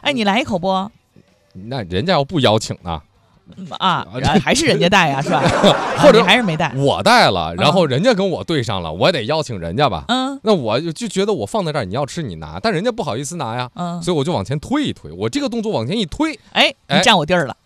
哎，你来一口不？ 那人家要不邀请呢？ 还是人家带呀，是吧？ 或者你还是没带， 我带了，然后人家跟我对上了，我得邀请人家吧。那我就觉得我放在这儿，你要吃你拿，但人家不好意思拿呀。所以我就往前推一推，我这个动作往前一推， 你占我地儿了。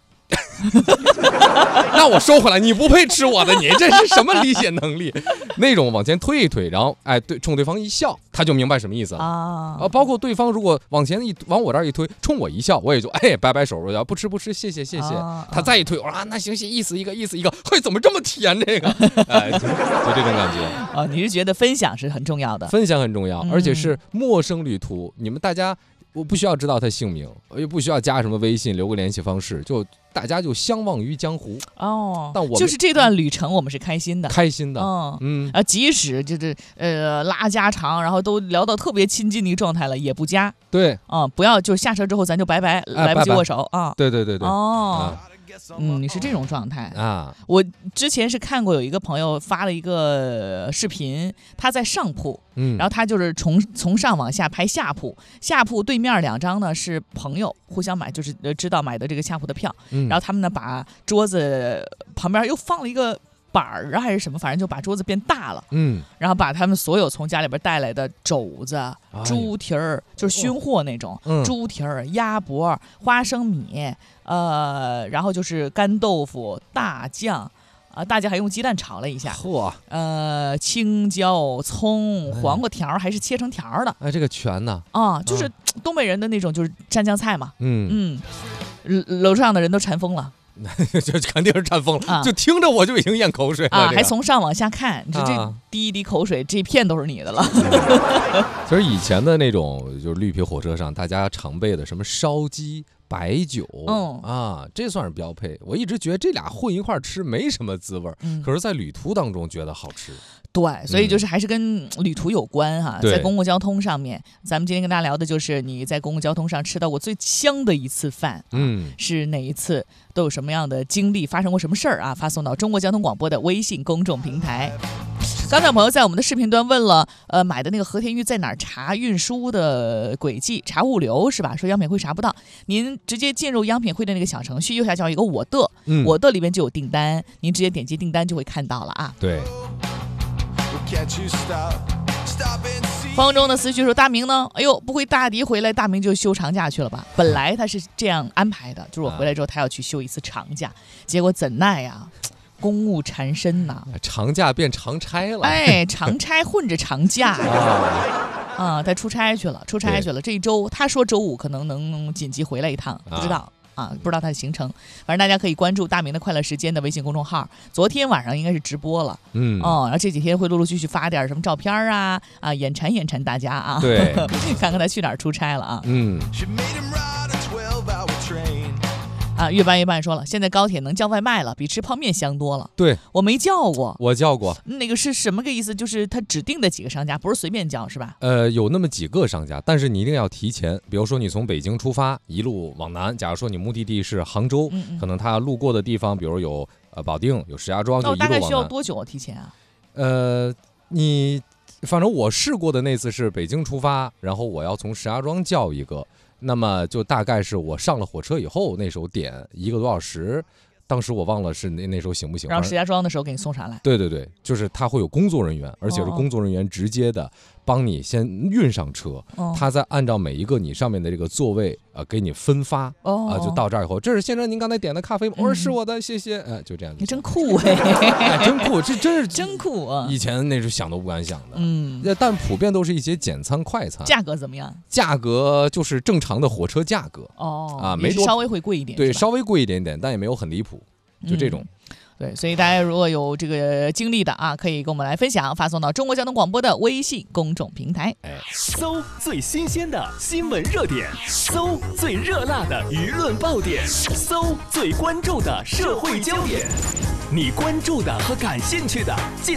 那我收回来，你不配吃我的，你这是什么理解能力？那种往前推一推，然后冲对方一笑，他就明白什么意思了包括对方如果往前往我这儿一推，冲我一笑，我也就摆摆手，我要不吃，谢谢。他再一推，我说那行，意思一个，嘿，怎么这么甜这个？就这种感觉。 你是觉得分享是很重要的？ 分享很重要，而且是陌生旅途，你们大家。我不需要知道他姓名，也不需要加什么微信，留个联系方式，就大家就相忘于江湖但我就是这段旅程我们是开心的，即使就是拉家常，然后都聊到特别亲近的一个状态了，也不加。 对不要就下车之后咱就拜拜，来不及握手对你是这种状态我之前是看过有一个朋友发了一个视频，他在上铺然后他就是从上往下拍下铺对面2张呢是朋友互相买，就是知道买的这个下铺的票然后他们呢把桌子旁边又放了一个板儿还是什么，反正就把桌子变大了然后把他们所有从家里边带来的肘子猪蹄儿就是熏货那种猪蹄儿鸭脖花生米然后就是干豆腐大酱大家还用鸡蛋炒了一下青椒葱黄瓜条还是切成条的这个全呢就是东北人的那种就是蘸酱菜嘛楼上的人都馋疯了这肯定是馋疯了就听着我就已经咽口水了还从上往下看你说这滴一滴口水这片都是你的了其实以前的那种就是绿皮火车上大家常备的什么烧鸡白酒这算是标配。我一直觉得这俩混一块吃没什么滋味可是在旅途当中觉得好吃对，所以就是还是跟旅途有关在公共交通上面咱们今天跟大家聊的就是你在公共交通上吃到过最香的一次饭是哪一次，都有什么样的经历，发生过什么事儿发送到中国交通广播的微信公众平台。刚才有朋友在我们的视频端问了买的那个和田玉在哪儿查运输的轨迹，查物流是吧？说央品会查不到，您直接进入央品会的那个小程序，右下角有一个我的我的里面就有订单，您直接点击订单就会看到了对。 方中的思绪说大明呢不会大迪回来大明就休长假去了吧？本来他是这样安排的，就是我回来之后他要去休一次长假结果怎奈公务缠身呐长假变长差了长差混着长假他出差去了这一周他说周5可能能紧急回来一趟不知道不知道他的行程，反正大家可以关注大明的快乐时间的微信公众号，昨天晚上应该是直播了然后这几天会陆陆续续发点什么照片眼馋大家对看看他去哪儿出差了越办说了，现在高铁能叫外卖了，比吃泡面香多了。 对， 我没叫过， 我叫过。 那个是什么个意思？就是他指定的几个商家，不是随便叫是吧？ 有那么几个商家，但是你一定要提前。比如说你从北京出发，一路往南，假如说你目的地是杭州，可能他路过的地方，比如有保定、有石家庄，就一路往南。 大概需要多久提前反正我试过的那次是北京出发，然后我要从石家庄叫一个。那么就大概是我上了火车以后，那时候点1个多小时，当时我忘了是那时候行不行。 然后石家庄的时候给你送上来。 对，就是他会有工作人员，而且是工作人员直接的帮你先运上车，他再按照每一个你上面的这个座位给你分发就到这儿以后，这是先生您刚才点的咖啡吗？我说是我的，谢谢。就这样。 你真酷真酷，这真是真酷以前那时候想都不敢想的。但普遍都是一些简餐快餐。 价格怎么样？ 价格就是正常的火车价格没多， 稍微会贵一点。 对，稍微贵一点点，但也没有很离谱，就这种。 对，所以大家如果有这个经历的可以跟我们来分享，发送到中国交通广播的微信公众平台。 搜最新鲜的新闻热点，搜最热辣的舆论爆点，搜最关注的社会焦点，你关注的和感兴趣的尽